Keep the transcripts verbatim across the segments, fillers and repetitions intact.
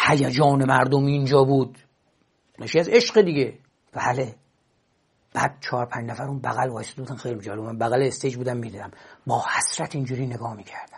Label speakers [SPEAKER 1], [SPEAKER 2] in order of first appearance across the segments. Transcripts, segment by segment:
[SPEAKER 1] هیجان مردم اینجا بود، ناشی از عشق دیگه. بله. بعد چهار پنج نفر اون بغل وایساده بودن، خیلی جالب، من بغل استیج بودم میدیدم، با حسرت اینجوری نگاه میکردن.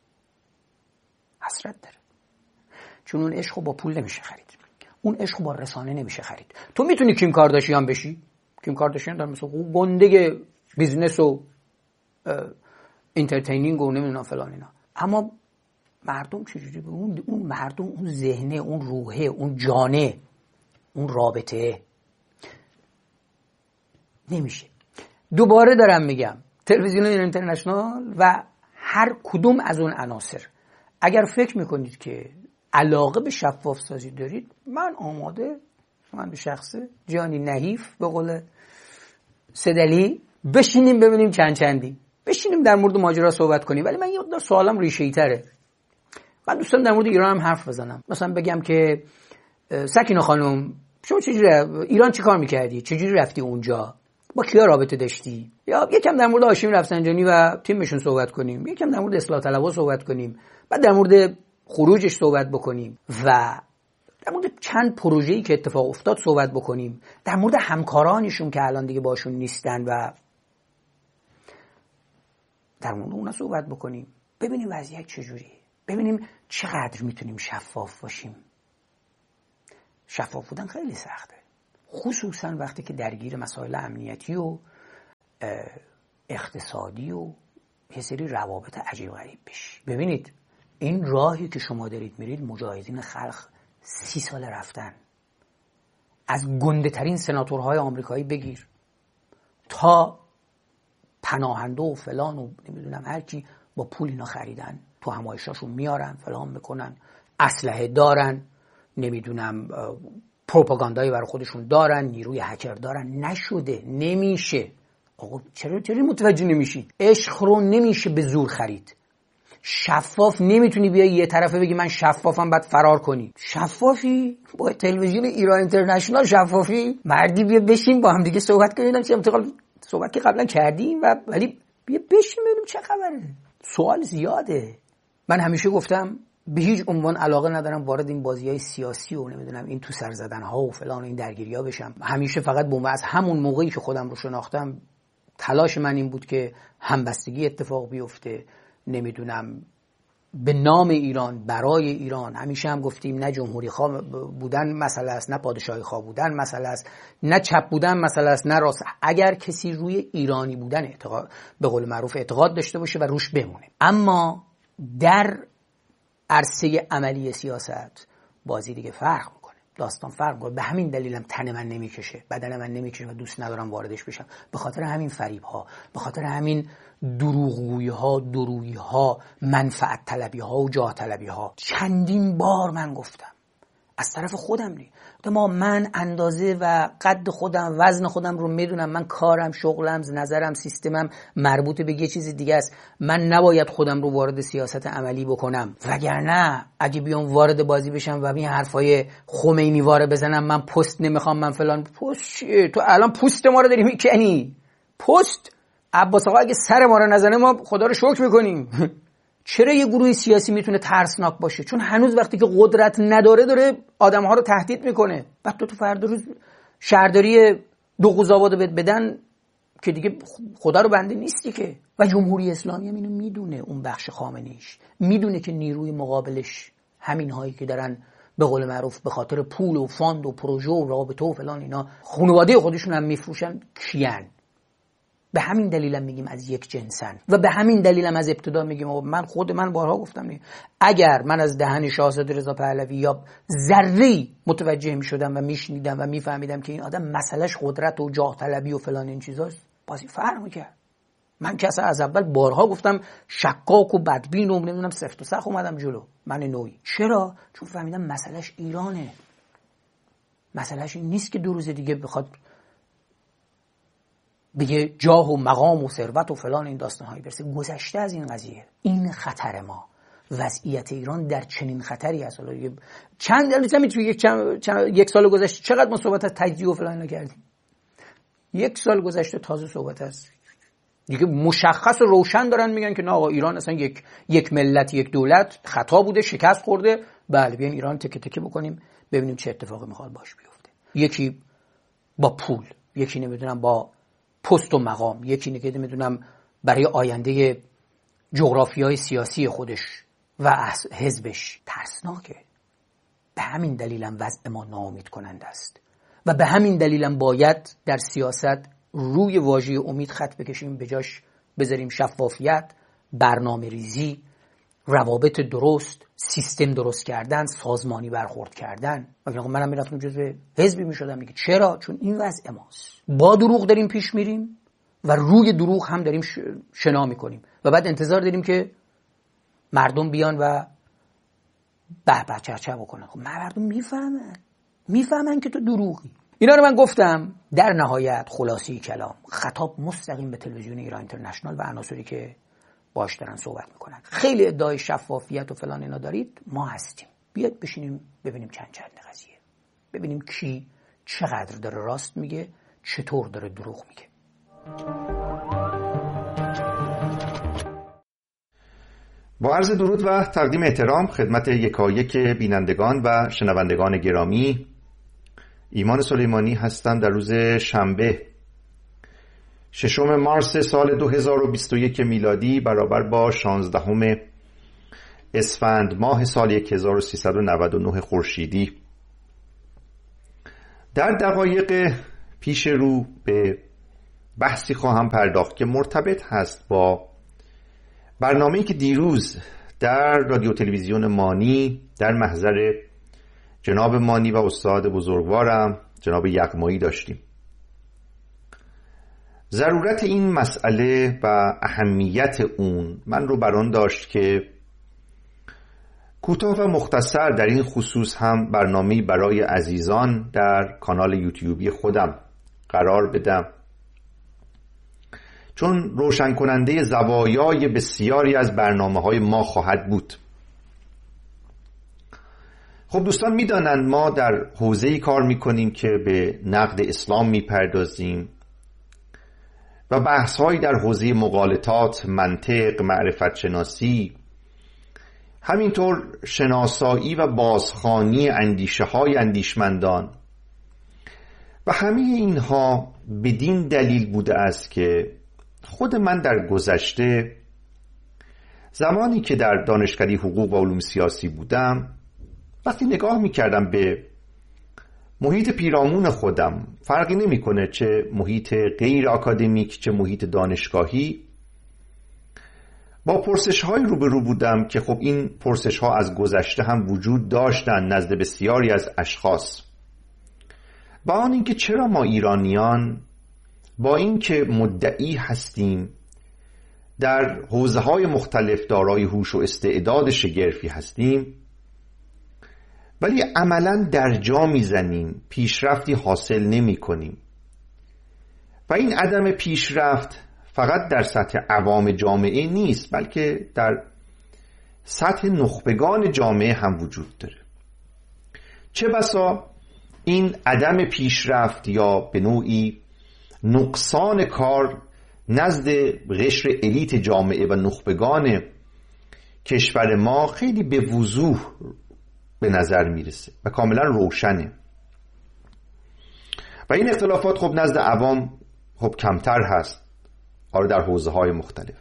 [SPEAKER 1] حسرت داره، چون اون عشق با پول نمیشه خرید، اون عشق با رسانه نمیشه خرید. تو میتونی کیم کارداشیان بشی، کیم کارداشیان در مثلا گنده بیزنس و انترتینینگ و نمیدونم فلان اینا، اما مردم چجوری به اون اون مردم، اون ذهنه، اون روحه، اون جانه، اون رابطه نمیشه. دوباره دارم میگم تلویزیون اینترنشنال و هر کدوم از اون عناصر، اگر فکر میکنید که علاقه به شفاف سازی دارید، من آماده، من به شخصه جانی نحیف به قول سدلی، بشینیم ببینیم چند چندی، بشینیم در مورد ماجرا صحبت کنیم. ولی من یه مقدار سوالم ریشه‌ای تره. من دوستم در مورد ایران هم حرف بزنم، مثلا بگم که سکینه خانم شما چجوری ایران چی کار میکردی، چجوری رفتی اونجا، با کیا رابطه داشتی، یا یکم در مورد هاشمی رفسنجانی و تیمشون صحبت کنیم، یکم در مورد اصلاح طلبها صحبت کنیم، بعد در مورد خروجش صحبت بکنیم و در مورد چند پروژه‌ای که اتفاق افتاد صحبت بکنیم، در مورد همکارانشون که الان دیگه باشون نیستن و در مورد اونا صحبت بکنیم، ببینیم وضعیت چجوریه، ببینیم چقدر میتونیم شفاف باشیم. شفاف بودن خیلی سخته، خصوصا وقتی که درگیر مسائل امنیتی و اقتصادی و یه سری روابط عجیب غریب بشی. ببینید این راهی که شما دارید میرید، مجاهدین خلق سی سال رفتن، از گنده ترین سناتورهای آمریکایی بگیر تا پناهنده و فلان و نمیدونم هر کی، با پول اینا خریدن، تو همایشاشون میارن، فلان میکنن، اسلحه دارن، نمیدونم پروپاگاندایی برای خودشون دارن، نیروی هکر دارن. نشده، نمیشه. آقا چرا چرا متوجه نمیشید؟ عشق رو نمیشه به زور خرید. شفاف نمیتونی بیای یه طرفه بگی من شفافم بعد فرار کنی. شفافی با تلویزیون ایران اینترنشنال، شفافی مردی بیا بشین با هم دیگه صحبت کنیم. چه انتقال صحبت که قبلا کردیم و ولی بیا بشین ببینیم چه خبره. سوال زیاده. من همیشه گفتم به هیچ عنوان علاقه ندارم وارد این بازی‌های سیاسی و نمیدونم این تو سر زدن‌ها و فلان و این درگیری‌ها بشم. همیشه فقط به از همون موقعی که خودم رو شناختم تلاش من این بود که همبستگی اتفاق بیفته، نمیدونم به نام ایران، برای ایران. همیشه هم گفتیم نه جمهوری خواه بودن مسئله است، نه پادشاهی خواه بودن مسئله است، نه چپ بودن مسئله است، نه راست. اگر کسی روی ایرانی بودن اعتقاد، به قول معروف اعتقاد داشته باشه و روش بمونه. اما در عرصه عملی سیاست بازی دیگه فرق میکنه، داستان فرق میکنه. به همین دلیلم تن من نمیکشه، بدن من نمیکشه و دوست ندارم واردش بشم. به خاطر همین فریب ها، به خاطر همین دروغگویی ها، درویی ها، منفعت طلبی ها و جاه طلبی ها. چندین بار من گفتم از طرف خودم نی ما من اندازه و قد خودم، وزن خودم رو میدونم. من کارم، شغلم، نظرم، سیستمم مربوط به یه چیز دیگه است. من نباید خودم رو وارد سیاست عملی بکنم، وگرنه اگه بیام وارد بازی بشم و این حرفای خمینی واره بزنم من پست نمیخوام، من فلان. پست چیه؟ تو الان پوست ما رو داری میکنی. پست عباس آقا اگه سر ما رو نزنه ما خدا رو شکر میکنیم. چرا یه گروه سیاسی میتونه ترسناک باشه؟ چون هنوز وقتی که قدرت نداره داره آدم‌ها رو تهدید میکنه. بعد تو تو فردا روز شهرداری دو قوزآباد بهت بدن که دیگه خدا رو بنده نیستی که. و جمهوری اسلامی هم اینو میدونه، اون بخش خامنه‌ایش میدونه که نیروی مقابلش همین هایی که دارن به قول معروف به خاطر پول و فاند و پروژه و رابطه و فلان اینا خانواده خودشون هم میفروشن کیان. به همین دلیلم میگیم از یک جنسن و به همین دلیلم از ابتدا میگیم من خود من بارها گفتم نیم. اگر من از دهن شاهزاده رضا پهلوی یا ذره‌ای متوجه میشدم و میشنیدم و میفهمیدم که این آدم مسئلهش قدرت و جاه طلبی و فلان این چیزاست، بازی فرق میکرد. من که از اول بارها گفتم شکاک و بدبین و نمیدونم سفت و سخت اومدم جلو. من نوعی. چرا؟ چون فهمیدم مسئلهش ایرانه. مسئلهش این نیست که دو روز دیگه بخواد دیگه جاه و مقام و ثروت و فلان این داستان‌هایی برسه. گذشته از این قضیه. این خطر ما، وضعیت ایران در چنین خطری است. حالا چند البته توی یک چند، چند، یک سال گذشته چقدر ما صحبت از تجزیه و فلان اینا کردیم. یک سال گذشته تازه صحبت از دیگه مشخص و روشن دارن میگن که نه آقا ایران اصلا یک یک ملت یک دولت خطا بوده، شکست خورده، بله بیاین ایران تکه تکه بکنیم ببینیم چه اتفاقی میخواد باش بیفته. یکی با پول، یکی نمیدونم با پست و مقام، یکی نمیدونم برای آینده جغرافیای سیاسی خودش و حزبش. ترسناکه. به همین دلیلم وضع ما ناامید کننده است و به همین دلیلم باید در سیاست روی واژه امید خط بکشیم، به جاش بذاریم شفافیت، برنامه ریزی، روابط درست، سیستم درست کردن، سازمانی برخورد کردن. اگه منم میرفتم جزو حزبی میشدم دیگه. چرا؟ چون این وضع ماست. با دروغ داریم پیش میریم و روی دروغ هم داریم شنا میکنیم و بعد انتظار داریم که مردم بیان و به به چه چه بکنن. خب مردم میفهمن میفهمن که تو دروغی. اینا رو من گفتم. در نهایت خلاصی کلام، خطاب مستقیم به تلویزیون ایران اینترنشنال و عناصری که باش دارن صحبت میکنن. خیلی ادعای شفافیت و فلان اینا دارید، ما هستیم. بیاد بشینیم ببینیم چند چند قضیه، ببینیم کی چقدر داره راست میگه، چطور داره دروغ میگه.
[SPEAKER 2] با عرض درود و تقدیم احترام خدمت یکایک بینندگان و شنوندگان گرامی، ایمان سلیمانی هستم. در روز شنبه ششم مارس سال دو هزار و بیست و یک میلادی برابر با شانزدهم اسفند ماه سال هزار و سیصد و نود و نه خورشیدی، در دقایق پیش رو به بحثی خواهم پرداخت که مرتبط هست با برنامه‌ای که دیروز در رادیو تلویزیون مانی در محضر جناب مانی و استاد بزرگوارم جناب یغمایی داشتیم. ضرورت این مسئله و اهمیت اون من رو بران داشت که کوتاه و مختصر در این خصوص هم برنامه‌ای برای عزیزان در کانال یوتیوبی خودم قرار بدم، چون روشن کننده زوایای بسیاری از برنامه‌های ما خواهد بود. خب دوستان میدانند ما در حوزه‌ای کار میکنیم که به نقد اسلام میپردازیم و بحث‌هایی در حوزه مغالطات، منطق، معرفت شناسی، همینطور شناسایی و بازخوانی اندیشه‌های اندیشمندان و همه اینها بدین دلیل بوده است که خود من در گذشته زمانی که در دانشکده حقوق و علوم سیاسی بودم، وقتی نگاه می‌کردم به محیط پیرامون خودم، فرقی نمی‌کنه چه محیط غیر آکادمیک چه محیط دانشگاهی، با پرسش‌های روبرو بودم که خب این پرسش‌ها از گذشته هم وجود داشتن نزد بسیاری از اشخاص. با آن اینکه چرا ما ایرانیان با اینکه مدعی هستیم در حوزه‌های مختلف دارای هوش و استعداد شگرفی هستیم، ولی عملاً در جا میزنیم، پیشرفتی حاصل نمی کنیم. و این عدم پیشرفت فقط در سطح عوام جامعه نیست، بلکه در سطح نخبگان جامعه هم وجود داره. چه بسا این عدم پیشرفت یا به نوعی نقصان کار نزد قشر الیت جامعه و نخبگان کشور ما خیلی به وضوح به نظر میرسه و کاملا روشنه و این اختلافات خب نزد عوام خب کمتر هست، آره در حوزه های مختلف.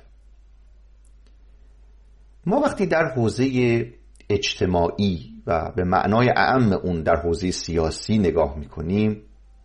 [SPEAKER 2] ما وقتی در حوزه اجتماعی و به معنای اعم اون در حوزه سیاسی نگاه میکنیم،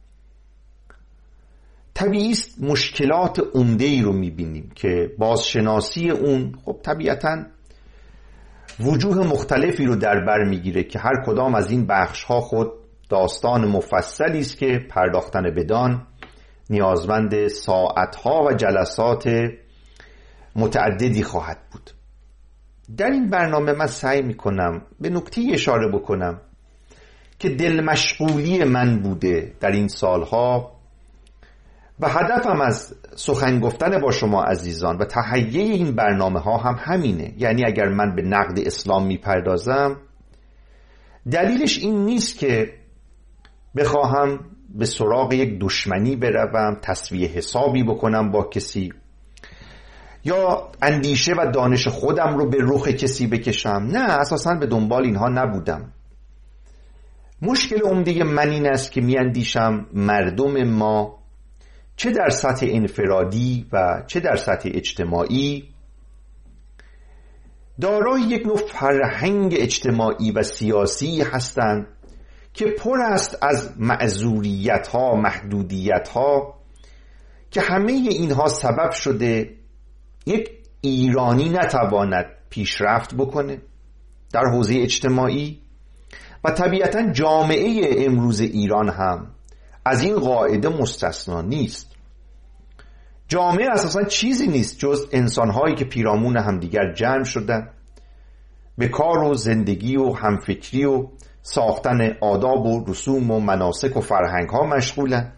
[SPEAKER 2] طبیعی است مشکلات عمده‌ای رو میبینیم که بازشناسی اون خب طبیعتاً وجوه مختلفی رو در بر میگیره که هر کدام از این بخش‌ها خود داستان مفصلی است که پرداختن بدان نیازمند ساعت‌ها و جلسات متعددی خواهد بود. در این برنامه من سعی میکنم به نکته‌ای اشاره بکنم که دل مشغولی من بوده در این سالها و هدفم از سخن گفتن با شما عزیزان و تهیه این برنامه ها هم همینه. یعنی اگر من به نقد اسلام میپردازم، دلیلش این نیست که بخواهم به سراغ یک دشمنی بروم، تسویه حسابی بکنم با کسی یا اندیشه و دانش خودم رو به رخ کسی بکشم. نه، اساساً به دنبال اینها نبودم. مشکل عمده من این است که میاندیشم مردم ما چه در سطح انفرادی و چه در سطح اجتماعی دارای یک نوع فرهنگ اجتماعی و سیاسی هستند که پر است از معذوریت‌ها، محدودیت‌ها که همه اینها سبب شده یک ایرانی نتواند پیشرفت بکنه در حوزه اجتماعی و طبیعتاً جامعه امروز ایران هم از این قاعده مستثنا نیست. جامعه اساساً چیزی نیست جز انسان‌هایی که پیرامون همدیگر جمع شدن، به کار و زندگی و همفکری و ساختن آداب و رسوم و مناسک و فرهنگ‌ها مشغولن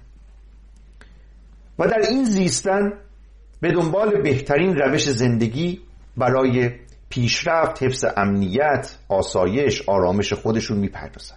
[SPEAKER 2] و در این زیستن به دنبال بهترین روش زندگی برای پیشرفت، حفظ امنیت، آسایش، آرامش خودشون میپردازن.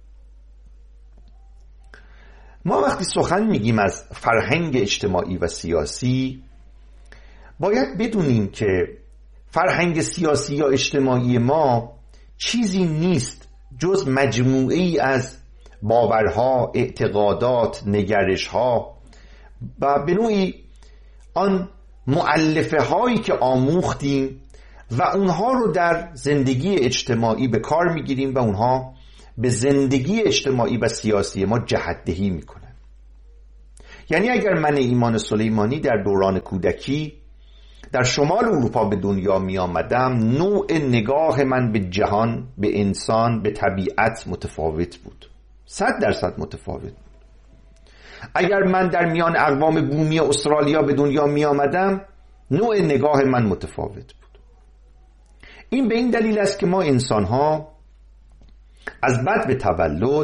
[SPEAKER 2] ما وقتی سخن میگیم از فرهنگ اجتماعی و سیاسی باید بدونیم که فرهنگ سیاسی یا اجتماعی ما چیزی نیست جز مجموعه‌ای از باورها، اعتقادات، نگرش‌ها و به نوعی آن مؤلفه هایی که آموختیم و اونها رو در زندگی اجتماعی به کار میگیریم و اونها به زندگی اجتماعی و سیاسی ما جهت‌دهی میکنن. یعنی اگر من ایمان سلیمانی در دوران کودکی در شمال اروپا به دنیا می آمدم، نوع نگاه من به جهان، به انسان، به طبیعت متفاوت بود، صد درصد متفاوت بود. اگر من در میان اقوام بومی استرالیا به دنیا می آمدم، نوع نگاه من متفاوت بود. این به این دلیل است که ما انسان ها از بد به تولد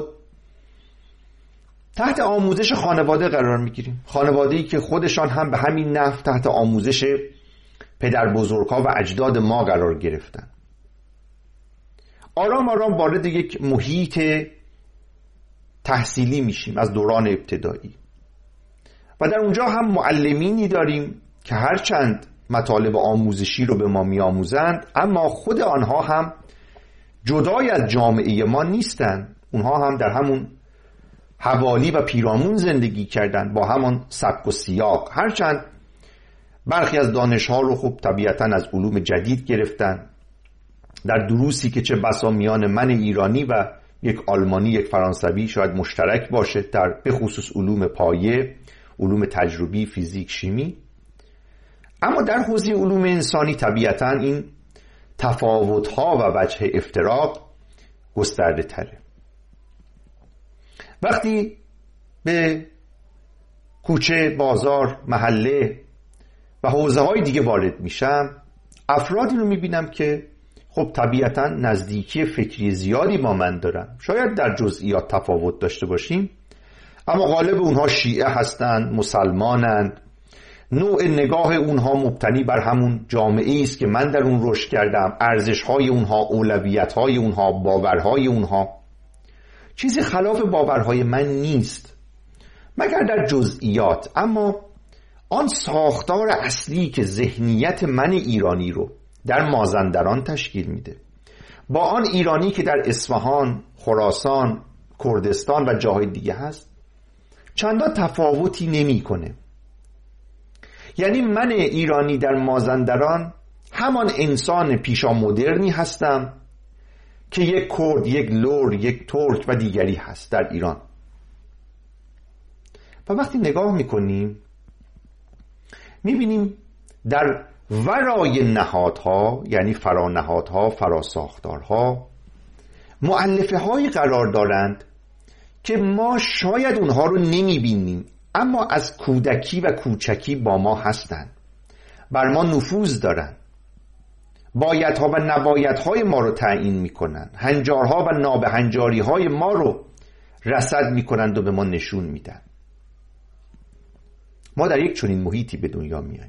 [SPEAKER 2] تحت آموزش خانواده قرار می گیریم. خانواده‌ای که خودشان هم به همین نحو تحت آموزش پدر بزرگها و اجداد ما قرار گرفتن. آرام آرام وارد یک محیط تحصیلی میشیم از دوران ابتدایی و در اونجا هم معلمینی داریم که هرچند مطالب آموزشی رو به ما میآموزند اما خود آنها هم جدای از جامعه ما نیستند. اونها هم در همون حوالی و پیرامون زندگی کردن با همان سبک و سیاق، هرچند برخی از دانش‌ها رو خب طبیعتاً از علوم جدید گرفتن. در دروسی که چه بسا میان من ایرانی و یک آلمانی، یک فرانسوی شاید مشترک باشه در به خصوص علوم پایه، علوم تجربی، فیزیک، شیمی، اما در حوزه علوم انسانی طبیعتاً این تفاوت‌ها و وجه افتراق گسترده تره. وقتی به کوچه، بازار، محله و حوزه های دیگه وارد میشم، افرادی رو میبینم که خب طبیعتاً نزدیکی فکری زیادی با من دارن. شاید در جزئیات تفاوت داشته باشیم اما غالب اونها شیعه هستند، مسلمانند، نوع نگاه اونها مبتنی بر همون جامعه است که من در اون رشد کردم، ارزش‌های اونها، اولویت‌های اونها، باورهای اونها چیزی خلاف باورهای من نیست مگر در جزئیات، اما آن ساختار اصلی که ذهنیت من ایرانی رو در مازندران تشکیل میده با آن ایرانی که در اصفهان، خراسان، کردستان و جاهای دیگه هست چندان تفاوتی نمیکنه. یعنی من ایرانی در مازندران همان انسان پیشا مدرنی هستم که یک کرد، یک لور، یک ترک و دیگری هست در ایران. و وقتی نگاه میکنیم میبینیم در ورای نهادها، یعنی فرانهادها، فراساختارها، مؤلفه هایی قرار دارند که ما شاید اونها رو نمیبینیم اما از کودکی و کوچکی با ما هستند، بر ما نفوذ دارند، بایدها و نبایدهای ما رو تعیین میکنند، هنجارها و نابهنجاری های ما رو رصد میکنند و به ما نشون میدن. ما در یک چنین محیطی به دنیا میاییم.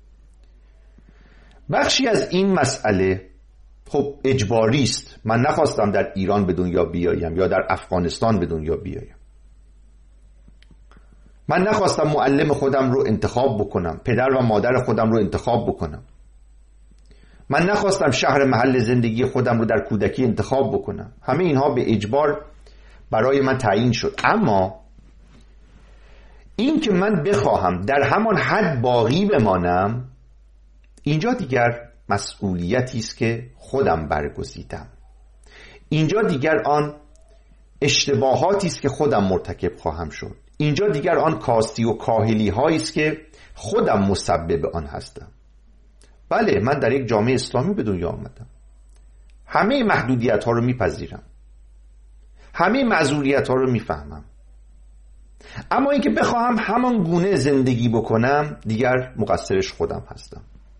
[SPEAKER 2] بخشی از این مسئله خب اجباری است. من نخواستم در ایران به دنیا بیایم یا در افغانستان به دنیا بیایم. من نخواستم معلم خودم رو انتخاب بکنم، پدر و مادر خودم رو انتخاب بکنم. من نخواستم شهر محل زندگی خودم رو در کودکی انتخاب بکنم. همه اینها به اجبار برای من تعیین شد. اما این که من بخواهم در همان حد باقی بمانم، اینجا دیگر مسئولیتی است که خودم برگزیدم. اینجا دیگر آن اشتباهاتی است که خودم مرتکب خواهم شد. اینجا دیگر آن کاستی و کاهلی هایی است که خودم مسبب آن هستم. بله، من در یک جامعه اسلامی به دنیا آمدم. همه محدودیت ها رو میپذیرم، همه معذوریت ها رو میفهمم. اما اینکه بخواهم همان گونه زندگی بکنم، دیگر مقصرش خودم هستم.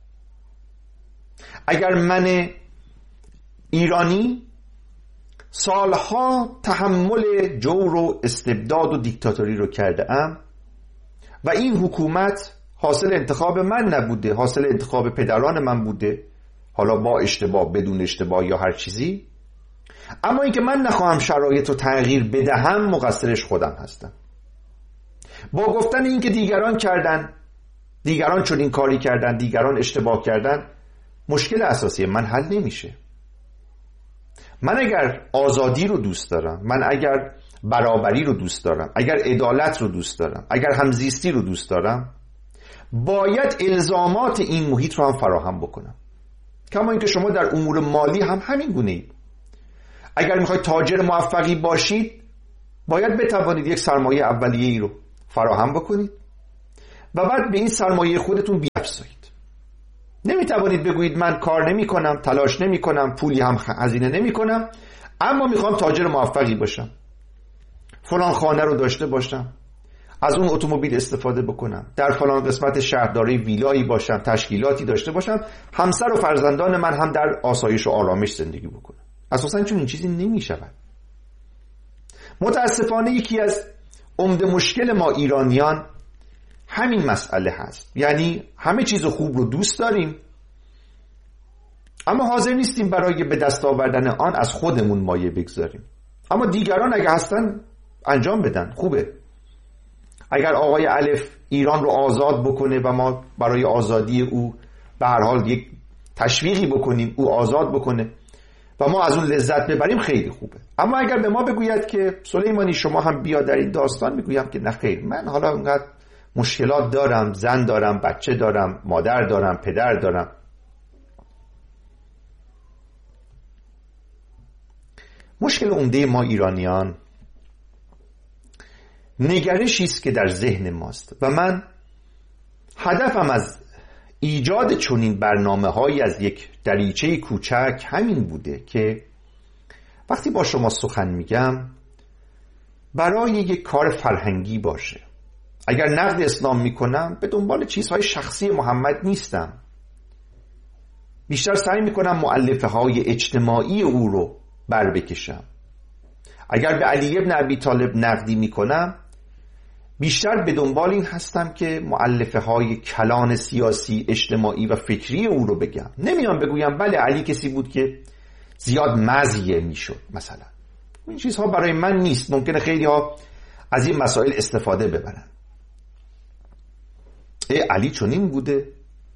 [SPEAKER 2] اگر من ایرانی سالها تحمل جور و استبداد و دیکتاتوری رو کرده ام و این حکومت حاصل انتخاب من نبوده، حاصل انتخاب پدران من بوده، حالا با اشتباه، بدون اشتباه یا هر چیزی، اما اینکه من نخواهم شرایط رو تغییر بدهم، مقصرش خودم هستم. با گفتن اینکه دیگران کردن، دیگران چون این کاری کردن، دیگران اشتباه کردن، مشکل اساسی من حل نمیشه. من اگر آزادی رو دوست دارم، من اگر برابری رو دوست دارم، اگر عدالت رو دوست دارم، اگر همزیستی رو دوست دارم، باید الزامات این محیط رو هم فراهم بکنم. کما اینکه شما در امور مالی هم همین گونه اید. اگر میخواید تاجر موفقی باشید، باید بتوانید یک سرمایه اولیه‌ای رو فراهم بکنید و بعد به این سرمایه خودتون بیفزایید. نمیتوانید بگویید من کار نمی کنم، تلاش نمی کنم، پولی هم هزینه نمی کنم، اما میخوام تاجر موفقی باشم، فلان خانه رو داشته باشم، از اون اتومبیل استفاده بکنم، در فلان قسمت شهر دارای ویلایی باشم، تشکیلاتی داشته باشم، همسر و فرزندان من هم در آسایش و آرامش زندگی بکنم. اساساً چون این چیزی نمی شود. متاسفانه یکی از عمده مشکل ما ایرانیان همین مسئله هست. یعنی همه چیز خوب رو دوست داریم، اما حاضر نیستیم برای به دست آوردن آن از خودمون مایه بگذاریم. اما دیگران اگه هستن انجام بدن، خوبه. اگر آقای الف ایران رو آزاد بکنه و ما برای آزادی او به هر حال یک تشویقی بکنیم، او آزاد بکنه و ما از اون لذت ببریم، خیلی خوبه. اما اگر به ما بگوید که سلیمانی شما هم بیا در این داستان، میگویم که نه خیر، من حالا اونقدر مشکلات دارم، زن دارم، بچه دارم، مادر دارم، پدر دارم. مشکل عمده ما ایرانیان نگرشی است که در ذهن ماست و من هدفم از ایجاد چنین برنامه‌هایی از یک دریچه کوچک همین بوده که وقتی با شما سخن میگم برای یک کار فرهنگی باشه. اگر نقد اسلام میکنم به دنبال چیزهای شخصی محمد نیستم، بیشتر سعی میکنم مؤلفه های اجتماعی او رو بر بکشم. اگر به علی ابن ابی طالب نقدی میکنم، بیشتر به دنبال این هستم که مؤلفه های کلان سیاسی، اجتماعی و فکری او رو بگم. نمیام بگویم بله علی کسی بود که زیاد مزیه میشد مثلا. این چیزها برای من نیست. ممکنه خیلی ها از این مسائل استفاده ببرن. ای علی چنین بوده،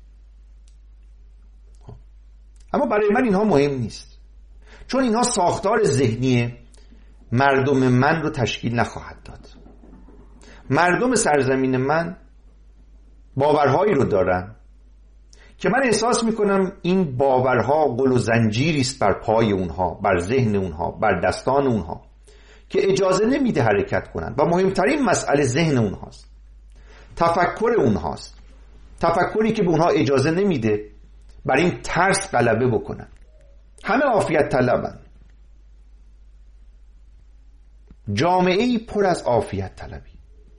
[SPEAKER 2] اما برای من اینها مهم نیست، چون اینها ساختار ذهنی مردم من رو تشکیل نخواهد داد. مردم سرزمین من باورهایی رو دارن که من احساس میکنم این باورها قل و زنجیری است بر پای اونها، بر ذهن اونها، بر دستان اونها که اجازه نمیده حرکت کنن و مهمترین مسئله ذهن اونهاست، تفکر اونهاست، تفکری که به اونها اجازه نمیده بر این ترس غلبه بکنن. همه عافیت طلبن. جامعه‌ای پر از عافیت طلبی.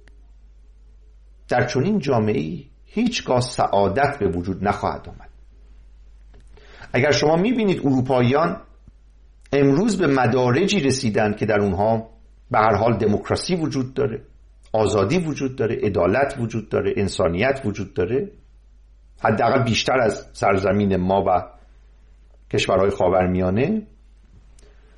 [SPEAKER 2] در چنین جامعه‌ای هیچگاه سعادت به وجود نخواهد آمد. اگر شما میبینید اروپاییان امروز به مدارجی رسیدن که در اونها به هر حال دموکراسی وجود داره، آزادی وجود داره، عدالت وجود داره، انسانیت وجود داره، حداقل بیشتر از سرزمین ما و کشورهای خاورمیانه،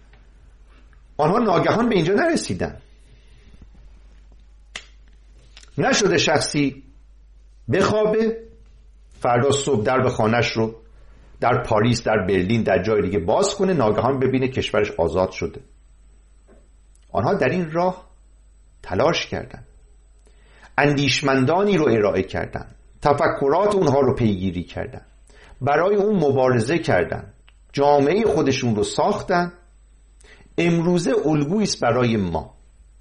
[SPEAKER 2] آنها ناگهان به اینجا نرسیدن. نشده شخصی بخوابه فردا صبح در به خانش رو در پاریس، در برلین، در جای دیگه باز کنه، ناگهان ببینه کشورش آزاد شده. آنها در این راه تلاش کردند، اندیشمندانی رو ارائه کردند، تفکرات اونها رو پیگیری کردند، برای اون مبارزه کردند، جامعه خودشون رو ساختن. امروزه الگویی است برای ما.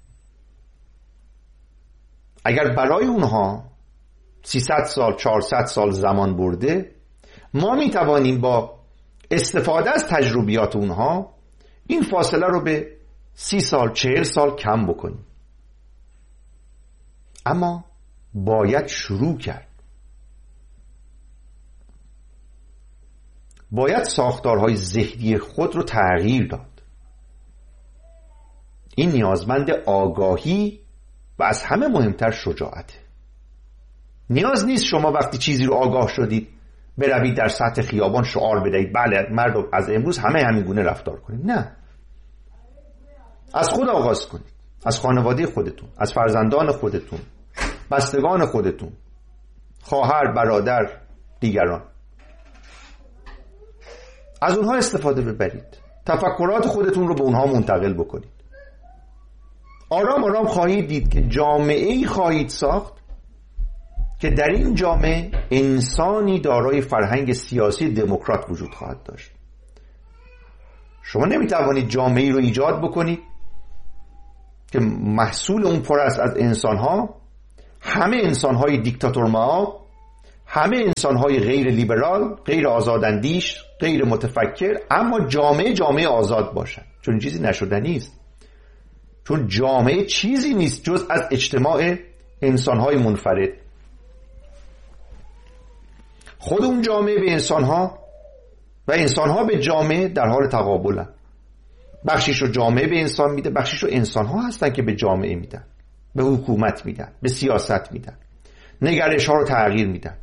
[SPEAKER 2] اگر برای اونها سیصد سال چهارصد سال زمان برده، ما می توانیم با استفاده از تجربیات اونها این فاصله رو به سی سال چهل سال کم بکنیم. اما باید شروع کرد. باید ساختارهای ذهنی خود رو تغییر داد. این نیازمند آگاهی و از همه مهمتر شجاعته. نیاز نیست شما وقتی چیزی رو آگاه شدید بروید در سطح خیابان شعار بدهید بله مردم از امروز همه همین گونه رفتار کنید. نه، از خود آغاز کنید، از خانواده خودتون، از فرزندان خودتون، بستگان خودتون، خواهر، برادر، دیگران. از اونها استفاده ببرید، تفکرات خودتون رو به اونها منتقل بکنید. آرام آرام خواهید دید که جامعه‌ای خواهید ساخت که در این جامعه انسانی دارای فرهنگ سیاسی دموکرات وجود خواهد داشت. شما نمیتوانید جامعه‌ای رو ایجاد بکنید که محصول اون پر است از انسان‌ها، همه انسان‌های دیکتاتورمائو، همه انسان‌های غیر لیبرال، غیر آزاداندیش، غیر متفکر، اما جامعه جامعه آزاد باشد. چون چیزی نشدنی است. چون جامعه چیزی نیست جز از اجتماع انسان‌های منفرد. خود اون جامعه به انسان‌ها و انسان‌ها به جامعه در حال تقابلن. بخشیش رو جامعه به انسان میده، بخشیش رو انسان‌ها هستن که به جامعه میدن، به حکومت میدن، به سیاست میدن، نگرش‌ها رو تغییر میدن.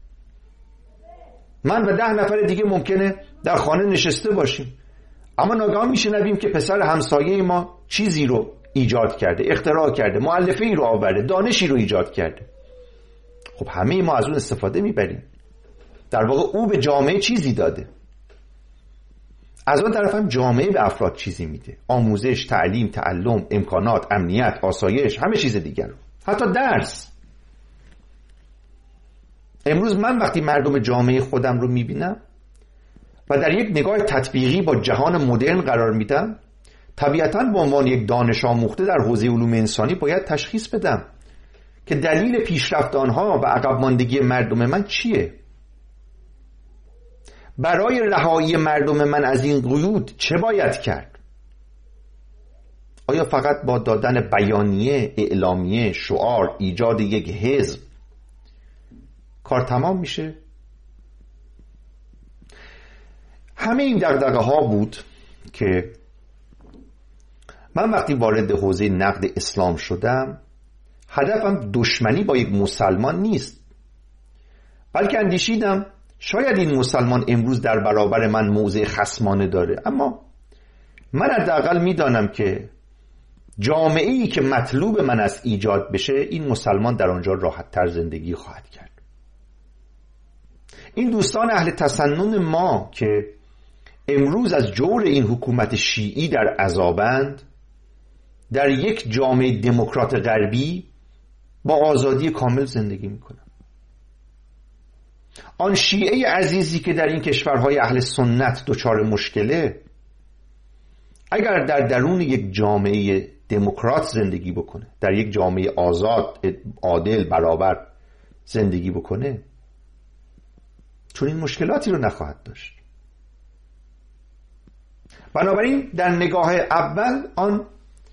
[SPEAKER 2] من و ده نفر دیگه ممکنه در خانه نشسته باشیم، اما ناگهان میشنویم که پسر همسایه ما چیزی رو ایجاد کرده، اختراع کرده، مؤلفه‌ای رو آورده، دانشی رو ایجاد کرده. خب همه ما از اون استفاده میبریم. در واقع او به جامعه چیزی داده. از اون طرف هم جامعه به افراد چیزی میده. آموزش، تعلیم، تعلم، امکانات، امنیت، آسایش، همه چیز دیگر رو. حتی درس. امروز من وقتی مردم جامعه خودم رو میبینم و در یک نگاه تطبیقی با جهان مدرن قرار میدم، طبیعتاً به عنوان یک دانش آموخته در حوزه علوم انسانی باید تشخیص بدم که دلیل پیشرفت آنها و عقب ماندگی مردم من چیه؟ برای رهایی مردم من از این قیود چه باید کرد؟ آیا فقط با دادن بیانیه، اعلامیه، شعار، ایجاد یک حزب کار تمام میشه؟ همه این دغدغه ها بود که من وقتی وارد حوزه نقد اسلام شدم، هدفم دشمنی با یک مسلمان نیست، بلکه اندیشیدم شاید این مسلمان امروز در برابر من موضع خصمانه داره، اما من حداقل میدانم که جامعه‌ای که مطلوب من است ایجاد بشه، این مسلمان در آنجا راحت‌تر زندگی خواهد کرد. این دوستان اهل تسنن ما که امروز از جور این حکومت شیعی در عذابند، در یک جامعه دموکرات غربی با آزادی کامل زندگی میکنن. آن شیعه عزیزی که در این کشورهای اهل سنت دچار مشکله، اگر در درون یک جامعه دموکرات زندگی بکنه، در یک جامعه آزاد، عادل، برابر زندگی بکنه، چون این مشکلاتی رو نخواهد داشت. بنابراین در نگاه اول آن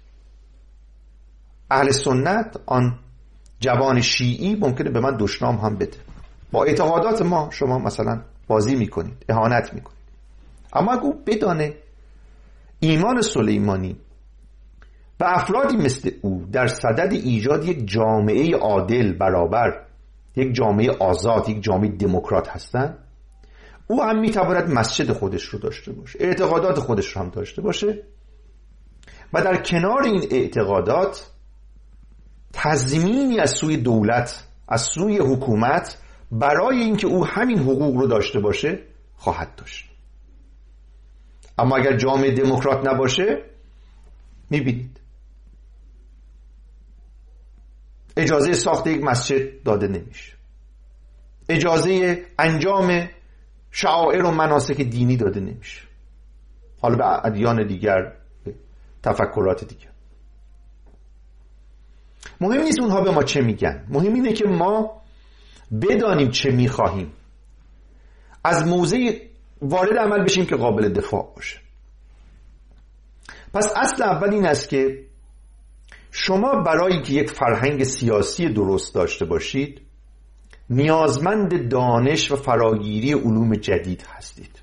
[SPEAKER 2] اهل سنت، آن جوان شیعی ممکنه به من دشنام هم بده. با اعتقادات ما شما مثلا بازی میکنید، اهانت میکنید. اما اگه بدانه ایمان سلیمانی و افرادی مثل او در صدد ایجاد یک جامعه عادل، برابر، یک جامعه آزاد، یک جامعه دموکرات هستن، او هم میتواند مسجد خودش رو داشته باشه، اعتقادات خودش رو هم داشته باشه و در کنار این اعتقادات تضمینی از سوی دولت، از سوی حکومت برای اینکه او همین حقوق رو داشته باشه خواهد داشت. اما اگر جامعه دموکرات نباشه، میبینید اجازه ساخت یک مسجد داده نمیشه، اجازه انجام شعائر و مناسک دینی داده نمیشه، حالا به ادیان دیگر، به تفکرات دیگر. مهم نیست اونها به ما چه میگن، مهم اینه که ما بدانیم چه میخواهیم، از موضع وارد عمل بشیم که قابل دفاع باشه. پس اصل اول این است که شما برای که یک فرهنگ سیاسی درست داشته باشید نیازمند دانش و فراگیری علوم جدید هستید.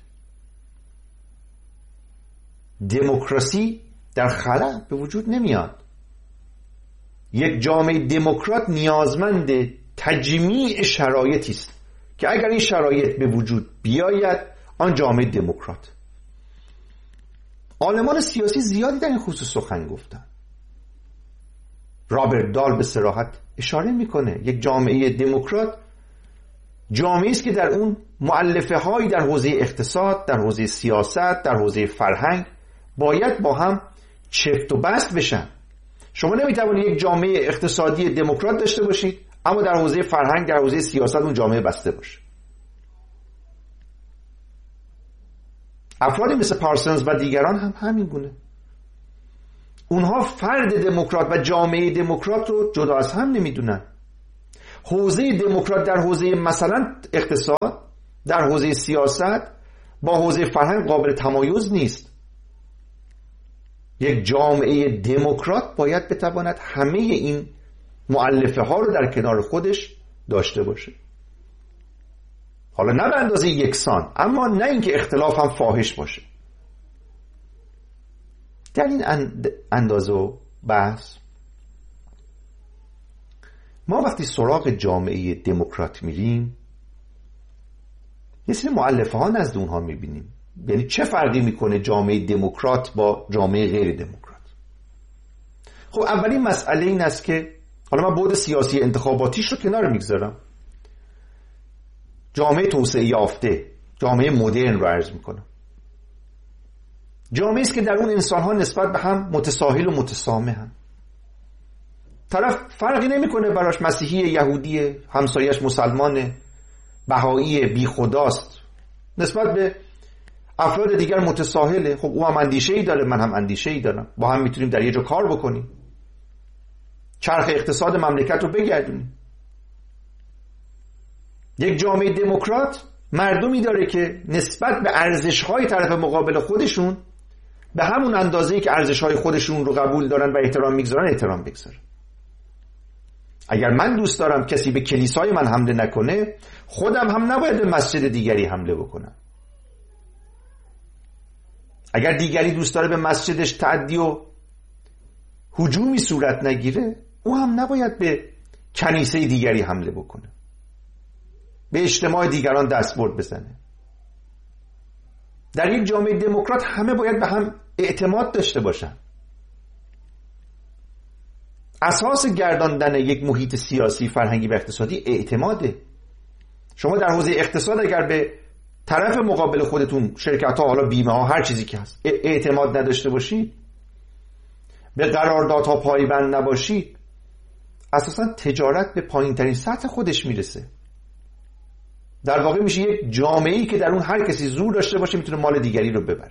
[SPEAKER 2] دموکراسی در خلا به وجود نمیاد. یک جامعه دموکرات نیازمند تجمیع شرایطی است که اگر این شرایط به وجود بیاید آن جامعه دموکرات. عالمان سیاسی زیادی در این خصوص سخن گفتن. رابرت دال به صراحت اشاره میکنه یک جامعه دموکرات جامعه است که در اون مؤلفه هایی در حوزه اقتصاد، در حوزه سیاست، در حوزه فرهنگ باید با هم چفت و بست بشن. شما نمیتوانید یک جامعه اقتصادی دموکرات داشته باشید اما در حوزه فرهنگ، در حوزه سیاست اون جامعه بسته باشه. افرادی مثل پارسنز و دیگران هم همین گونه. اونها فرد دموکرات و جامعه دموکرات رو جدا از هم نمیدونن. حوزه دموکرات در حوزه مثلا اقتصاد، در حوزه سیاست با حوزه فرهنگ قابل تمایز نیست. یک جامعه دموکرات باید بتواند همه این مؤلفه ها رو در کنار خودش داشته باشه. حالا نه به اندازه یکسان، اما نه اینکه اختلاف هم فاحش باشه. در این اندازه و بحث ما وقتی سراغ جامعه دموکرات میریم یه سری مؤلفه ها نزد اونها میبینیم. یعنی چه فرقی میکنه جامعه دموکرات با جامعه غیر دموکرات؟ خب اولین مسئله این است که حالا من بعد سیاسی انتخاباتیش رو کنار میگذارم، جامعه توسعه یافته، جامعه مدرن رو عرض میکنم. جامعه است که در اون انسان‌ها نسبت به هم متساهل و متسامحن. طرف فرقی نمیکنه براش مسیحی، یهودی، همسایش مسلمان، بهایی، بی خداست، نسبت به افراد دیگر متساهله. خب او هم اندیشه‌ای داره، من هم اندیشه‌ای دارم، با هم میتونیم در یه جا کار بکنیم، چرخ اقتصاد مملکت رو بگردونیم. یک جامعه دموکرات مردمی داره که نسبت به ارزش‌های طرف مقابل خودشون به همون اندازه‌ای که ارزش‌های خودشون رو قبول دارن و احترام می‌گذارن احترام بگذارن. اگر من دوست دارم کسی به کلیسای من حمله نکنه، خودم هم نباید به مسجد دیگری حمله بکنم. اگر دیگری دوست داره به مسجدش تعدی و هجومی صورت نگیره، او هم نباید به کنیسه دیگری حمله بکنه، به اجتماع دیگران دستبرد بزنه. در یک جامعه دموکرات همه باید به هم اعتماد داشته باشن. اساس گرداندن یک محیط سیاسی، فرهنگی و اقتصادی اعتماده. شما در حوزه اقتصاد اگر به طرف مقابل خودتون، شرکت ها، حالا بیمه ها، هر چیزی که هست، اعتماد نداشته باشید، به قراردادها پایبند نباشید، اساسا تجارت به پایین ترین سطح خودش میرسه. در واقع میشه یک جامعه‌ای که در اون هر کسی زور داشته باشه میتونه مال دیگری رو ببره.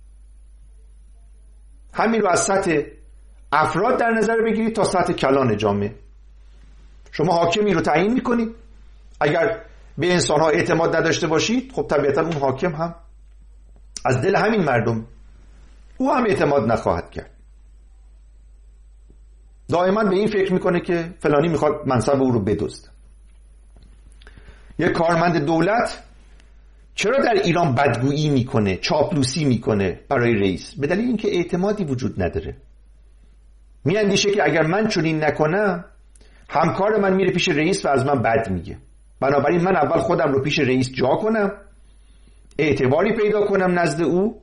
[SPEAKER 2] همین رو از سطح افراد در نظر بگیرید تا سطح کلان جامعه. شما حاکمی رو تعیین میکنید، اگر به انسان‌ها اعتماد نداشته باشید، خب طبیعتا اون حاکم هم از دل همین مردم او هم اعتماد نخواهد کرد. دائما به این فکر میکنه که فلانی میخواد منصب او رو بدزده. یک کارمند دولت چرا در ایران بدگویی میکنه، چاپلوسی میکنه برای رئیس؟ به دلیل اینکه اعتمادی وجود نداره. میاندیشه که اگر من چنین نکنم همکار من میره پیش رئیس و از من بد میگه، بنابراین من اول خودم رو پیش رئیس جا کنم، اعتباری پیدا کنم نزد او،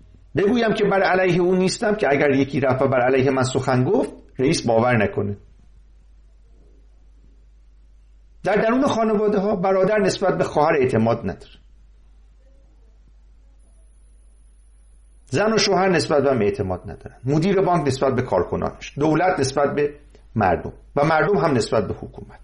[SPEAKER 2] بگویم که بر علیه او نیستم، که اگر یکی رفت و بر علیه من سخن گفت رئیس باور نکنه. در درون خانواده ها برادر نسبت به خواهر اعتماد نداره، زن و شوهر نسبت به هم اعتماد ندارن، مدیر بانک نسبت به کارکنانش، دولت نسبت به مردم و مردم هم نسبت به حکومت.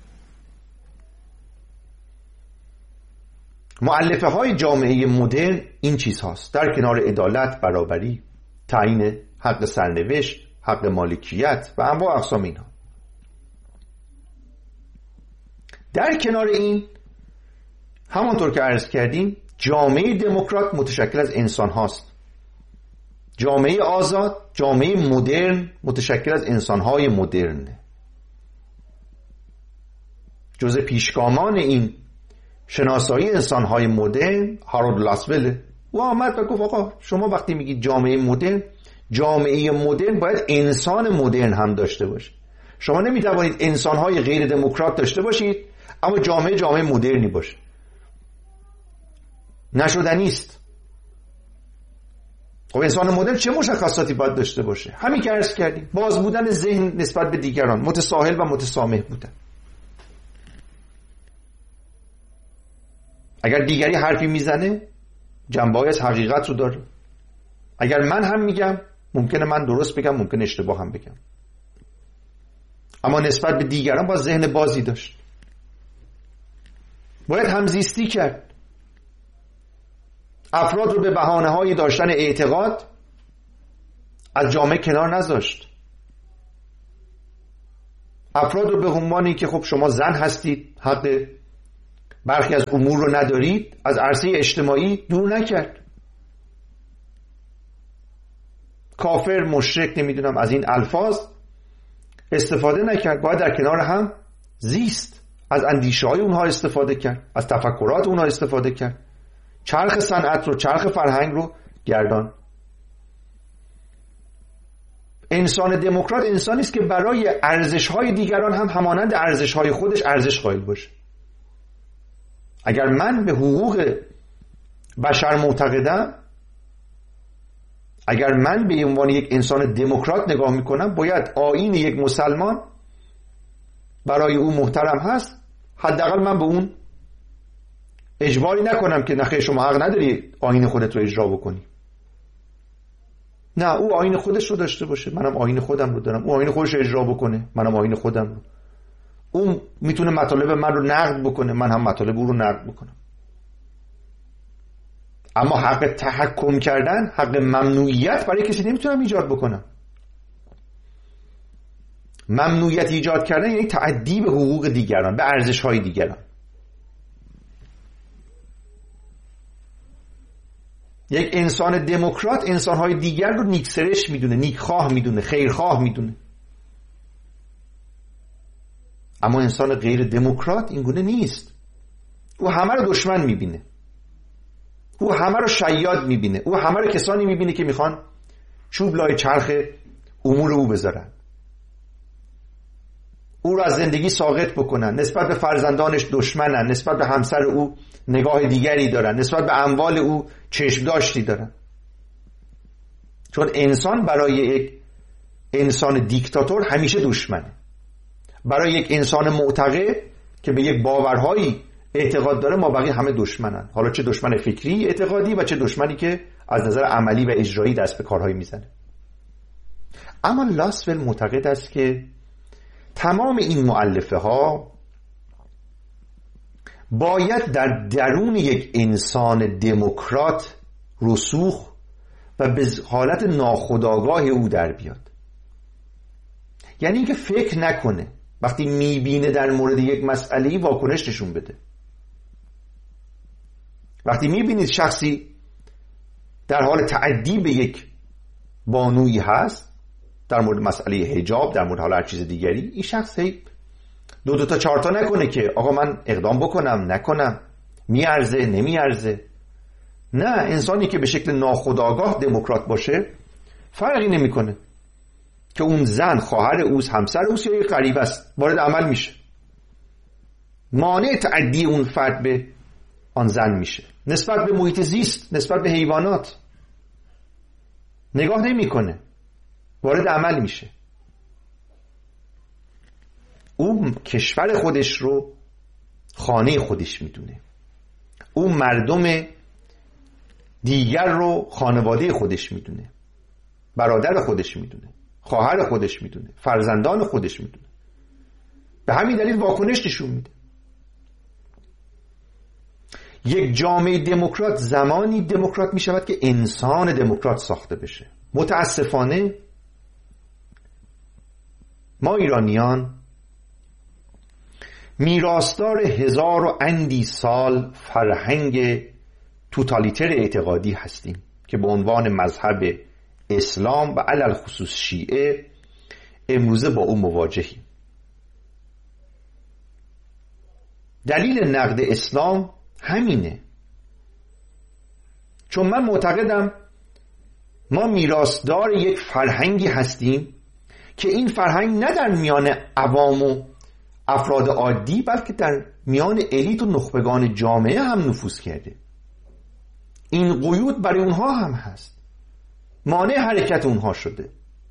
[SPEAKER 2] مؤلفه های جامعه مدرن این چیز هاست، در کنار عدالت، برابری، تعیین حق سرنوشت، حق مالکیت و انواع اقسام اینها. در کنار این همانطور که عرض کردیم جامعه دموکرات متشکل از انسان هاست، جامعه آزاد، جامعه مدرن متشکل از انسان های مدرن. جزء پیشگامان این شناسایی انسان های مدرن هارولد لاسول، او آمد و گفت آقا شما وقتی میگید جامعه مدرن، جامعه مدرن باید انسان مدرن هم داشته باشه. شما نمیتوانید انسان های غیر دموکرات داشته باشید اما جامعه جامعه مدرنی باشه، نشدنی است. خب انسان مدرن چه مشخصاتی باید داشته باشه؟ همین که عرض کردیم، باز بودن ذهن نسبت به دیگران، متساهل و متسامح بودن. اگر دیگری حرفی میزنه جنبه‌ای از حقیقت رو داره، اگر من هم میگم ممکنه من درست بگم، ممکنه اشتباه هم بگم، اما نسبت به دیگران باید ذهن بازی داشت، باید همزیستی کرد، افراد رو به بهانه‌های داشتن اعتقاد از جامعه کنار نذاشت، افراد رو به عنوانی که خب شما زن هستید حق برخی از امور رو ندارید از عرصه اجتماعی دور نکرد. کافر، مشرک، نمیدونم از این الفاظ استفاده نکرد، باید در کنار هم زیست، از اندیشه های اونها استفاده کرد، از تفکرات اونها استفاده کرد، چرخ صنعت رو، چرخ فرهنگ رو گردان. انسان دموکرات انسانی است که برای ارزش‌های دیگران هم همانند ارزش‌های خودش ارزش قائل باشه. اگر من به حقوق بشر معتقدم، اگر من به عنوان یک انسان دموکرات نگاه میکنم، باید آیین یک مسلمان برای او محترم هست، حداقل من به اون اجباری نکنم که نخیر شما حق نداری آیین خودت رو اجرا بکنی. نه، او آیین خودش رو داشته باشه، منم آیین خودم رو دارم، او آیین خودش رو اجرا بکنه، منم آیین خودم رو. اون میتونه مطالب من رو نقد بکنه، من هم مطالب او رو نقد بکنم. اما حق تحکم کردن، حق ممنوعیت برای کسی نمیتونم ایجاد بکنم. ممنوعیت ایجاد کردن یعنی تعدی به حقوق دیگران، به ارزش‌های دیگران. یک انسان دموکرات انسان‌های دیگر رو نیکسرش میدونه، نیکخواه میدونه، خیرخواه میدونه. اما انسان غیر دموکرات اینگونه نیست. او همه رو دشمن میبینه، او همه رو شیاد میبینه، او همه رو کسانی میبینه که میخوان چوب لای چرخ امور او بذارن، او رو از زندگی ساقط بکنن، نسبت به فرزندانش دشمنن، نسبت به همسر او نگاه دیگری دارن، نسبت به اموال او چشم داشتی دارن. چون انسان برای یک انسان دیکتاتور همیشه دشمنه. برای یک انسان معتقد که به یک باورهایی اعتقاد داره، ما بقیه همه دشمنن، حالا چه دشمن فکری اعتقادی و چه دشمنی که از نظر عملی و اجرایی دست به کارهایی میزنه. اما لاسول معتقد است که تمام این مؤلفه ها باید در درون یک انسان دموکرات رسوخ و به حالت ناخودآگاه او در بیاد. یعنی اینکه فکر نکنه، وقتی میبینه در مورد یک مسئله واکنش نشون بده. وقتی میبینید شخصی در حال تعدی به یک بانویی هست، در مورد مسئله حجاب، در مورد حالا هر چیز دیگری، این شخص هی دو دو تا چهار تا نکنه که آقا من اقدام بکنم نکنم، میارزه نمیارزه. نه، انسانی که به شکل ناخودآگاه دموکرات باشه فرقی نمیکنه که اون زن خواهر اوست، همسر اوست یا یک غریبه است، وارد عمل میشه، مانع تعدی اون فرد به آن زن میشه. نسبت به محیط زیست، نسبت به حیوانات نگاه نمیکنه، وارد عمل میشه. او کشور خودش رو خانه خودش میدونه، او مردم دیگر رو خانواده خودش میدونه، برادر خودش میدونه، خواهر خودش میدونه، فرزندان خودش میدونه. به همین دلیل واکنش نشون میده. یک جامعه دموکرات زمانی دموکرات میشود که انسان دموکرات ساخته بشه. متاسفانه ما ایرانیان میراثدار هزار و اندی سال فرهنگ توتالیتر اعتقادی هستیم که به عنوان مذهب اسلام و علل خصوص شیعه امروزه با او مواجهیم. دلیل نقد اسلام همینه، چون من معتقدم ما میراثدار یک فرهنگی هستیم که این فرهنگ نه در میان عوام و افراد عادی بلکه در میان الیت و نخبگان جامعه هم نفوذ کرده. این قیود برای اونها هم هست، مانع حرکت اونها شده.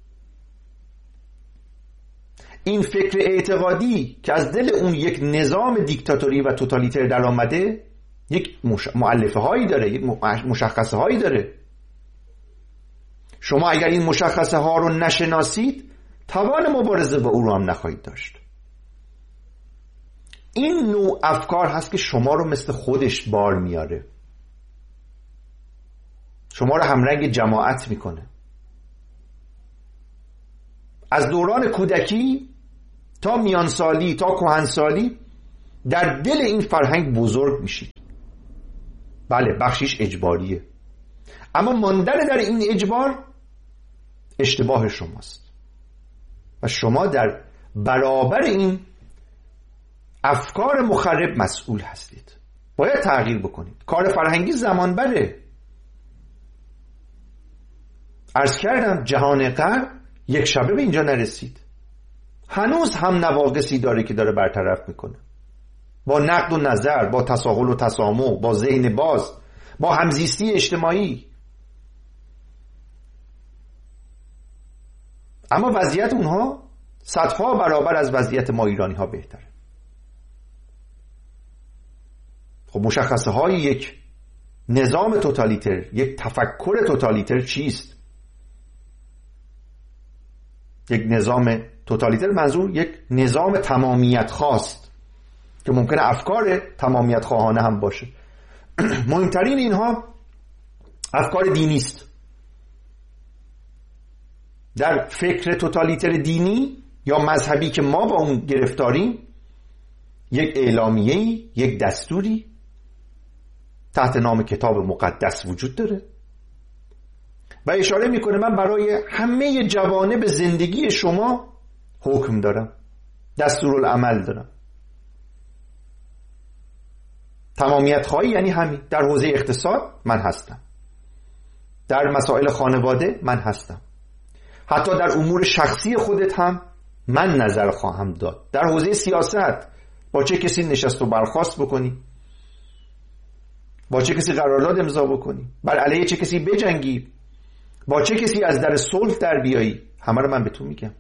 [SPEAKER 2] این فکر اعتقادی که از دل اون یک نظام دیکتاتوری و توتالیتر در آمده یک مؤلفه هایی داره، یک مشخصه هایی داره. شما اگر این مشخصه ها رو نشناسید توان مبارزه با او رو هم نخواهید داشت. این نوع افکار هست که شما رو مثل خودش بار میاره، شما رو همرنگ جماعت میکنه. از دوران کودکی تا میانسالی تا کهنسالی در دل این فرهنگ بزرگ میشید. بله بخشیش اجباریه، اما ماندن در این اجبار اشتباه شماست و شما در برابر این افکار مخرب مسئول هستید. باید تغییر بکنید. کار فرهنگی زمان بره. عرض کردم جهان غرب یک شبه به اینجا نرسید، هنوز هم نواقصی داره که داره برطرف میکنه، با نقد و نظر، با تساهل و تسامح، با ذهن باز، با همزیستی اجتماعی. اما وضعیت اونها صدها برابر از وضعیت ما ایرانی ها بهتره. خب مشخصه های یک نظام توتالیتر، یک تفکر توتالیتر چیست؟ یک نظام توتالیتر منظور یک نظام تمامیت خواست که ممکنه افکار تمامیت خواهانه هم باشه. مهمترین اینها افکار دینی است. در فکر توتالیتر دینی یا مذهبی که ما با اون گرفتاریم یک اعلامیه‌ای، یک دستوری تحت نام کتاب مقدس وجود داره و اشاره میکنه من برای همه جوانب زندگی شما حکم دارم، دستورالعمل دارم. تمامیت خواهی یعنی همین. در حوزه اقتصاد من هستم، در مسائل خانواده من هستم، حتی در امور شخصی خودت هم من نظر خواهم داد. در حوزه سیاست با چه کسی نشست و برخاست بکنی، با چه کسی قرارداد امضا بکنی، بر علیه چه کسی بجنگی، با چه کسی از در صلح در بیایی، همه رو من به تو میگم.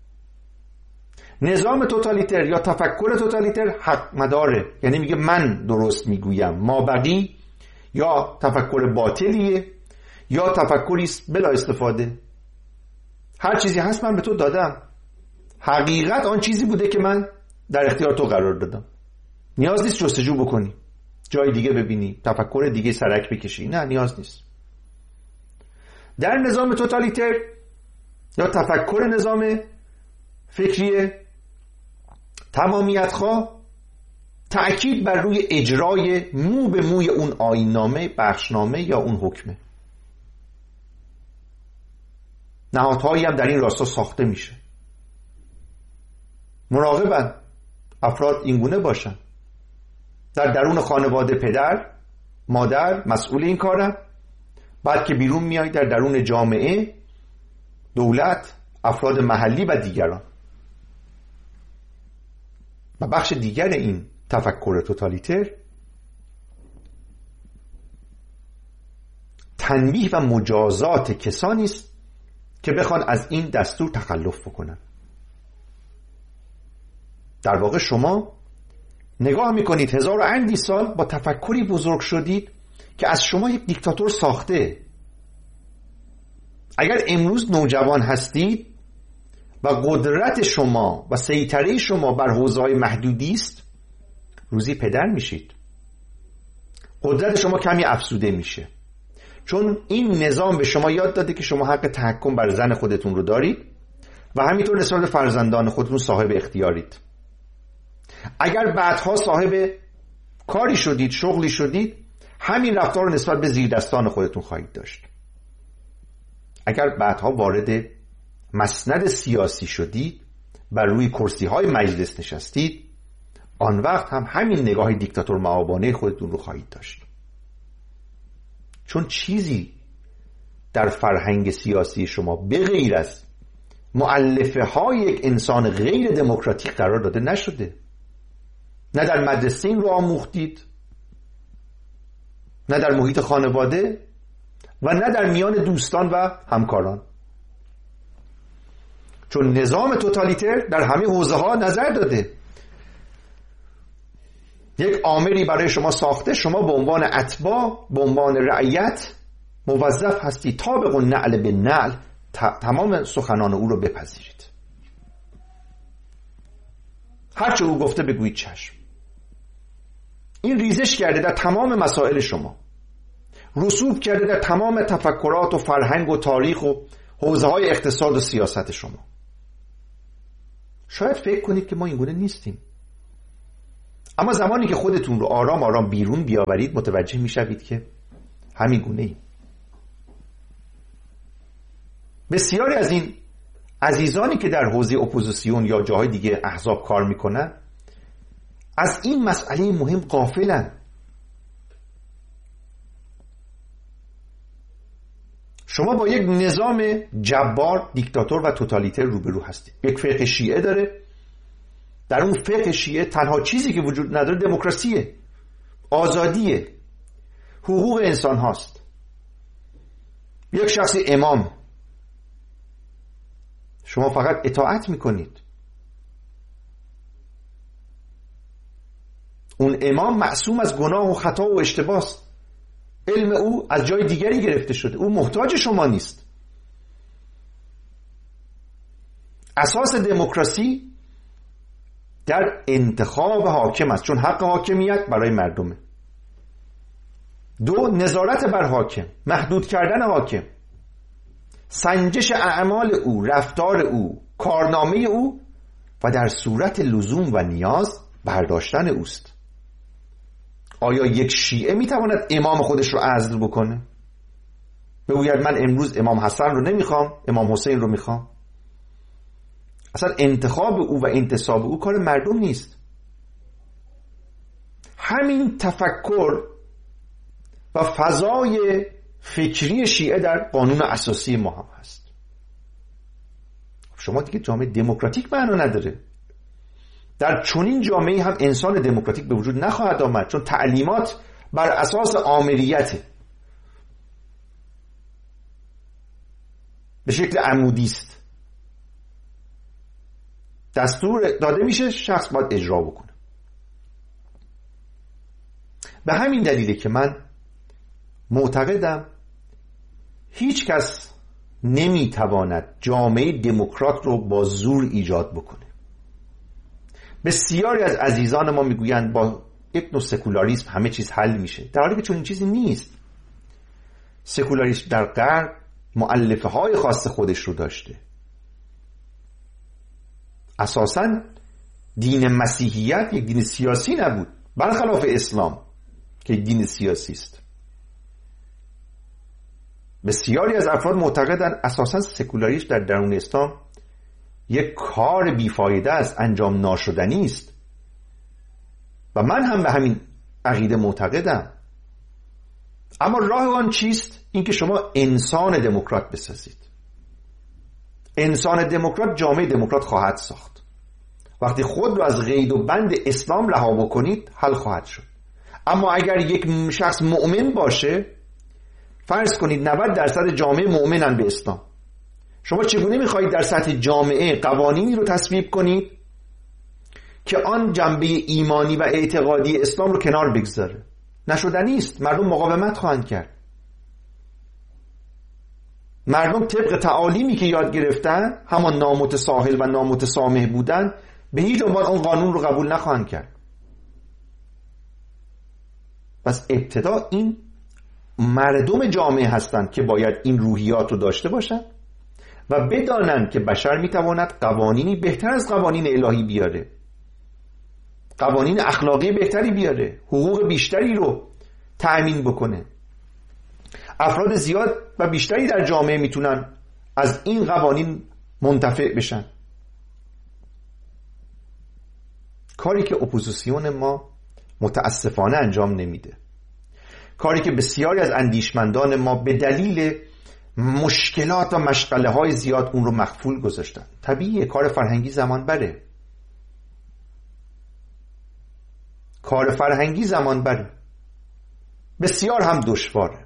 [SPEAKER 2] نظام توتالیتر یا تفکر توتالیتر حق مداره، یعنی میگه من درست میگویم، ما بقی یا تفکر باطلیه یا تفکری است بلا استفاده. هر چیزی هست من به تو دادم، حقیقت آن چیزی بوده که من در اختیار تو قرار دادم. نیاز نیست جستجو بکنی، جای دیگه ببینی، تفکر دیگه سرک بکشی، نه نیاز نیست. در نظام توتالیتر یا تفکر نظام فکری تمامیت خواه تأکید بر روی اجرای مو به موی اون آیین‌نامه، بخشنامه یا اون حکمه. نهادهایی هم در این راستا ساخته میشه. مراقبن افراد اینگونه باشن. در درون خانواده پدر، مادر مسئول این کارن، بعد که بیرون میای در درون جامعه، دولت، افراد محلی و دیگران. و بخش دیگر این تفکر توتالیتر تنبیه و مجازات کسانی است که بخوان از این دستور تخلف بکنن. در واقع شما نگاه میکنید هزار و اندی سال با تفکری بزرگ شدید که از شما یک دیکتاتور ساخته. اگر امروز نوجوان هستید و قدرت شما و سیطره شما بر حوزه‌های محدودی است، روزی پدر میشید. قدرت شما کمی افزوده میشه، چون این نظام به شما یاد داده که شما حق تحکم بر زن خودتون رو دارید و همینطور نسبت به فرزندان خودتون صاحب اختیارید. اگر بعدها صاحب کاری شدید، شغلی شدید، همین رفتار رو نسبت به زیردستان خودتون خواهید داشت. اگر بعدها وارد مسند سیاسی شدید، بر روی کرسی های مجلس نشستید، آن وقت هم همین نگاه دیکتاتور مآبانه خودتون رو خواهید داشت. چون چیزی در فرهنگ سیاسی شما به غیر از مؤلفه های یک انسان غیر دموکراتیک قرار داده نشده. نه در مدرسه این رو آموختید، نه در محیط خانواده و نه در میان دوستان و همکاران. چون نظام توتالیتر در همه حوزه ها نظر داده. یک آمری برای شما ساخته، شما به عنوان اتباع، به عنوان رعیت موظف هستی طابق النعل به نعل تمام سخنان او رو بپذیرید. هرچه او گفته بگویید چشم. این ریزش کرده در تمام مسائل شما، رسوب کرده در تمام تفکرات و فرهنگ و تاریخ و حوزه های اقتصاد و سیاست شما. شاید فکر کنید که ما اینگونه نیستیم، اما زمانی که خودتون رو آرام آرام بیرون بیاورید متوجه میشوید که همین گونه ایم. بسیاری از این عزیزانی که در حوزه اپوزیسیون یا جاهای دیگه احزاب کار میکنن از این مسئله مهم غافلن. شما با یک نظام جبار، دیکتاتور و توتالیتر روبرو هستید. یک فقه شیعه داره، در اون فقه شیعه تنها چیزی که وجود نداره دموکراسیه، آزادیه، حقوق انسان هاست. یک شخصی امام، شما فقط اطاعت میکنید. اون امام معصوم از گناه و خطا و اشتباه است. علم او از جای دیگری گرفته شده، او محتاج شما نیست. اساس دموکراسی در انتخاب حاکم است، چون حق حاکمیت برای مردمه. دو، نظارت بر حاکم، محدود کردن حاکم، سنجش اعمال او، رفتار او، کارنامه او و در صورت لزوم و نیاز برداشتن اوست. آیا یک شیعه میتواند امام خودش رو عزل بکنه؟ بگوید من امروز امام حسن رو نمیخوام، امام حسین رو میخوام؟ اصلا انتخاب او و انتصاب او کار مردم نیست. همین تفکر و فضای فکری شیعه در قانون اساسی ما هم هست. شما دیگه جامعه دموکراتیک معنا نداره. در چنین جامعه هم انسان دموکراتیک به وجود نخواهد آمد، چون تعلیمات بر اساس آمریته، به شکل عمودی است. دستور داده میشه، شخص باید اجرا بکنه. به همین دلیله که من معتقدم هیچ کس نمیتواند جامعه دموکرات رو با زور ایجاد بکنه. بسیاری از عزیزان ما میگویند با یک نوع سکولاریسم همه چیز حل میشه، در حالی که چون این چیزی نیست. سکولاریسم در غرب مؤلفه های خاص خودش رو داشته. اساساً دین مسیحیت یک دین سیاسی نبود، برخلاف اسلام که یک دین سیاسی است. بسیاری از افراد معتقدند اساساً سکولاریسم در درون اسلام یک کار بیفایده است، انجام ناشدنی است و من هم به همین عقیده معتقدم. اما راه آن چیست؟ اینکه شما انسان دموکرات بسازید. انسان دموکرات جامعه دموکرات خواهد ساخت. وقتی خود رو از قید و بند اسلام رها بکنید حل خواهد شد. اما اگر یک شخص مؤمن باشه، فرض کنید نود درصد جامعه مؤمنن به اسلام، شما چگونه میخواهید در سطح جامعه قوانینی رو تصویب کنید که آن جنبه ایمانی و اعتقادی اسلام رو کنار بگذاره. نشدنی است. مردم مقاومت خواهند کرد. مردم طبق تعالیمی که یاد گرفتن، همان نامتساهل و نامتسامح بودن، به هیچ عنوان اون قانون رو قبول نخواهند کرد. پس ابتدا این مردم جامعه هستند که باید این روحیات رو داشته باشند و بدانند که بشر میتواند قوانینی بهتر از قوانین الهی بیاره، قوانین اخلاقی بهتری بیاره، حقوق بیشتری رو تأمین بکنه. افراد زیاد و بیشتری در جامعه میتونن از این قوانین منتفع بشن. کاری که اپوزیسیون ما متاسفانه انجام نمیده، کاری که بسیاری از اندیشمندان ما به دلیل مشکلات و مشغله های زیاد اون رو مخفول گذاشتن. طبیعیه، کار فرهنگی زمان بره، کار فرهنگی زمان بره، بسیار هم دشواره.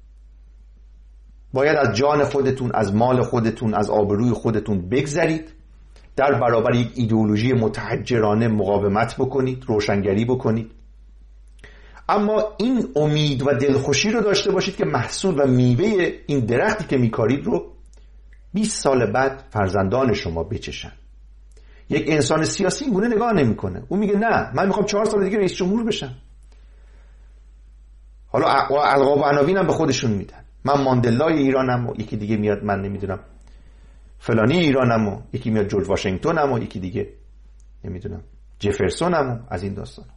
[SPEAKER 2] باید از جان خودتون، از مال خودتون، از آبروی خودتون بگذرید، در برابر یک ایدئولوژی متحجرانه مقاومت بکنید، روشنگری بکنید. اما این امید و دلخوشی رو داشته باشید که محصول و میوه این درختی که میکارید رو بیست سال بعد فرزندان شما بچشن. یک انسان سیاسی اینگونه نگاه نمیکنه. اون میگه نه، من میخوام چهار سال دیگه رئیس جمهور بشم. حالا القاب و عناوین هم به خودشون میدن. من ماندلای ایرانم و یکی دیگه میاد من نمیدونم فلانی ایرانم و یکی میاد جورج واشنگتنم و یکی دیگه نمیدونم جفرسونم و از این داستان.